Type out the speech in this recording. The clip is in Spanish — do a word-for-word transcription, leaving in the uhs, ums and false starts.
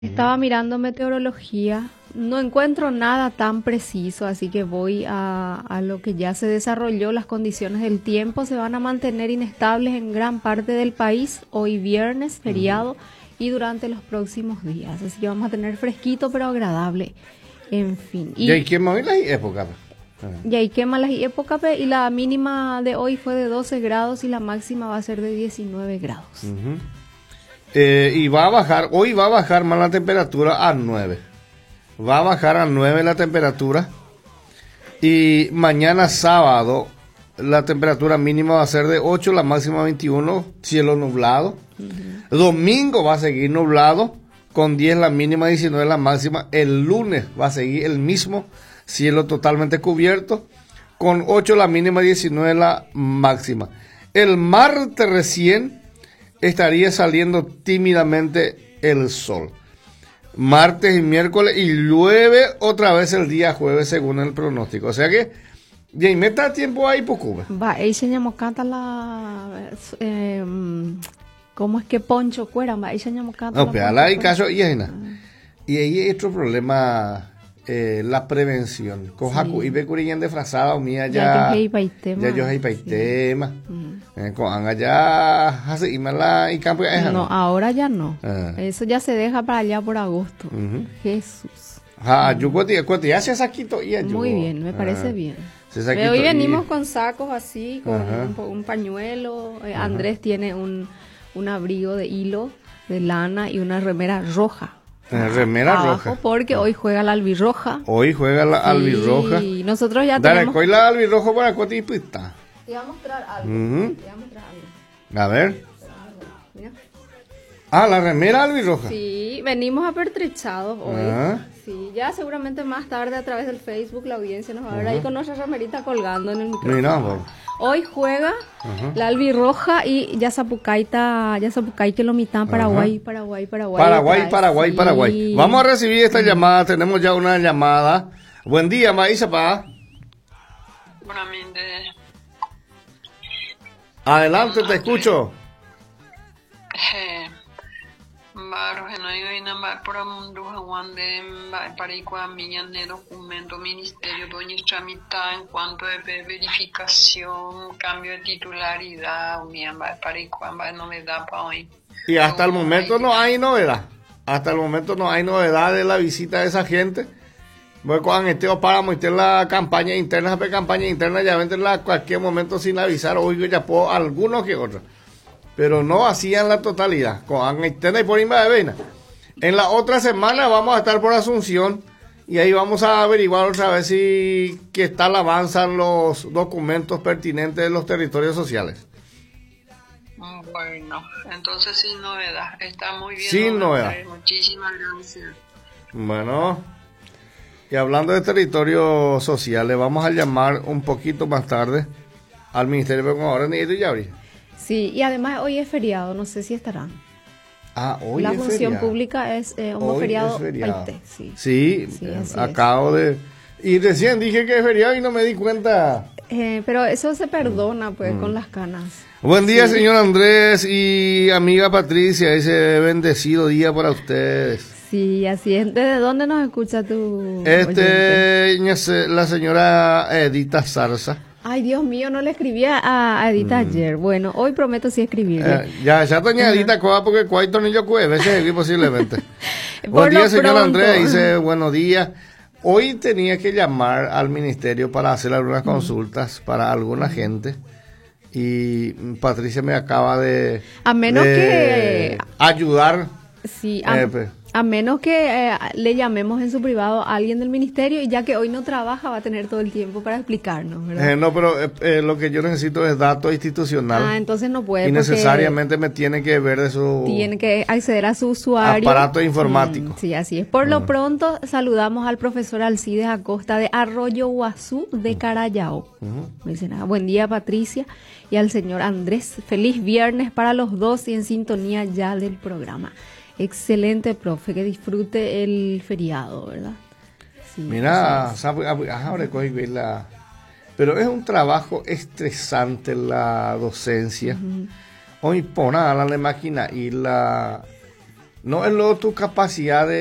Estaba mirando meteorología, no encuentro nada tan preciso, así que voy a, a lo que ya se desarrolló. Las condiciones del tiempo se van a mantener inestables en gran parte del país, hoy viernes, feriado, y durante los próximos días. Así que vamos a tener fresquito pero agradable, en fin. Y hay que mover las épocas. Y hay quema las épocas, y la mínima de hoy fue de doce grados y la máxima va a ser de diecinueve grados. Uh-huh. Eh, y va a bajar, hoy va a bajar más la temperatura a nueve. Va a bajar a nueve la temperatura. Y mañana sábado la temperatura mínima va a ser de ocho, la máxima veintiuno, cielo nublado. Uh-huh. Domingo va a seguir nublado, con diez la mínima, diecinueve la máxima. El lunes va a seguir el mismo, cielo totalmente cubierto, con ocho la mínima, diecinueve la máxima. El martes recién estaría saliendo tímidamente el sol. Martes y miércoles, y llueve otra vez el día jueves según el pronóstico. O sea que, ya me está tiempo ahí poco. Va, ahí se llama canta la eh, ¿cómo es que Poncho Cuera? Va, ahí se llama canta. No, pero hay caso y hay nada. Y ahí hay otro problema. Eh, la prevención. Cojacu y Becurillán de frazada, mía ya. Ya yo hay paitema. Con anga ya hace y mala y campo. No, ahora ya no. Ah. Eso ya se deja para allá por agosto. Uh-huh. Jesús. Ah, yo cuando cuando ya se saquito y muy bien, me parece ah. bien. Pero hoy venimos y... con sacos así, con uh-huh. un, un pañuelo. Eh, uh-huh. Andrés tiene un un abrigo de hilo de lana y una remera roja. Eh, remera abajo, roja. Porque hoy juega la albirroja. Hoy juega la sí, albirroja. Y nosotros ya Dale, tenemos... Dale, la albirroja para cotipista. Te voy a mostrar algo. Uh-huh. Te voy a mostrar algo. A ver. Mira. Ah, la remera albirroja. Sí, venimos apertrechados hoy. Uh-huh. Sí, ya seguramente más tarde a través del Facebook la audiencia nos va a ver uh-huh. ahí con nuestra remerita colgando en el micrófono. Mira, bueno. Hoy juega uh-huh. la albirroja y ya Yazapucaita, Yazapucay que lo mitad Paraguay, uh-huh. Paraguay, Paraguay. Paraguay, Paraguay, sí. Paraguay. Vamos a recibir esta uh-huh. llamada, tenemos ya una llamada. Buen día, Maísa, pa. Buenamente. Adelante, te escucho. Eh, Baro, que no hay nada por mundo, Juan de Paricua, Millan de documento, ministerio, doña tramita en cuanto de verificación, cambio de titularidad, Unión de Paricua, novedad para hoy. Y hasta el momento no hay novedad. Hasta el momento no hay novedad de la visita de esa gente. Bueno, cuando este para meter la campaña interna, la campaña interna ya venderla a cualquier momento sin avisar, oigo ya puedo algunos que otros. Pero no hacían la totalidad. Con interna y por Inva de Vena. En la otra semana vamos a estar por Asunción y ahí vamos a averiguar otra vez si qué tal avanzan los documentos pertinentes de los territorios sociales. Bueno, entonces sin novedad. Está muy bien. Sin novedad. Muchísimas gracias. Bueno, y hablando de territorios sociales, vamos a llamar un poquito más tarde al Ministerio, pero ahora ni tú ya abrí. Sí, y además hoy es feriado, no sé si estarán. Ah, hoy La es función feriado. pública es eh, un feriado. Es feriado. veinte, sí, sí, sí eh, acabo es. de... Y recién dije que es feriado y no me di cuenta. Eh, pero eso se perdona, pues, mm. con las canas. Buen día, sí. Señor Andrés y amiga Patricia, ese bendecido día para ustedes. Sí, así es. ¿Desde dónde nos escucha tu Este, oyente? La señora Edita Zarza. Ay, Dios mío, no le escribía a Edita mm. ayer. Bueno, hoy prometo sí escribirle. Eh, ya, ya doña uh-huh. Edita coja porque cuál tornillo cueve, ese posiblemente. Buen día, señor pronto. Andrés, dice buenos días. Hoy tenía que llamar al ministerio para hacer algunas consultas mm. para alguna mm. gente. Y Patricia me acaba de, a menos de que ayudar. Sí, a, eh, a menos que eh, le llamemos en su privado a alguien del ministerio y ya que hoy no trabaja va a tener todo el tiempo para explicarnos, ¿verdad? Eh, no, pero eh, eh, lo que yo necesito es datos institucional. Ah, entonces no puede. Y necesariamente me tiene que ver de su... Tiene que acceder a su usuario. Aparato informático. Mm, sí, así es. Por mm. lo pronto saludamos al profesor Alcides Acosta de Arroyo Guazú de Carayao. Mm. Me dicen, ah, buen día Patricia y al señor Andrés. Feliz viernes para los dos y en sintonía ya del programa. Excelente, profe, que disfrute el feriado, ¿verdad? Sí, mira, sabe, ahora coge la... Pero es un trabajo estresante la docencia. Uh-huh. Hoy pon a la máquina y la No es luego tu capacidad de